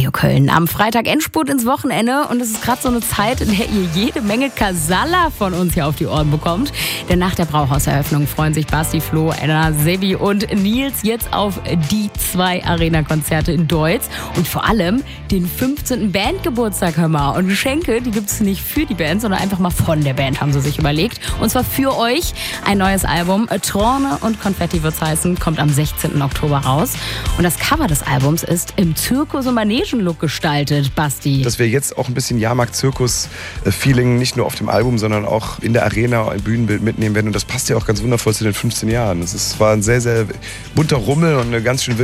Radio Köln. Am Freitag Endspurt ins Wochenende und es ist gerade so eine Zeit, in der ihr jede Menge Casalla von uns hier auf die Ohren bekommt. Denn nach der Brauhauseröffnung freuen sich Basti, Flo, Anna, Sebi und Nils jetzt auf die 2 Arena-Konzerte in Deutz und vor allem den 15. Bandgeburtstag, hör mal. Und Geschenke, die gibt es nicht für die Band, sondern einfach mal von der Band, haben sie sich überlegt. Und zwar für euch ein neues Album, Trone und Konfetti wird's heißen, kommt am 16. Oktober raus. Und das Cover des Albums ist im Zirkus- und Manegen-Look gestaltet, Basti. Dass wir jetzt auch ein bisschen Jahrmarkt-Zirkus-Feeling nicht nur auf dem Album, sondern auch in der Arena ein Bühnenbild mitnehmen werden. Und das passt ja auch ganz wundervoll zu den 15 Jahren. War ein sehr, sehr bunter Rummel und eine ganz schön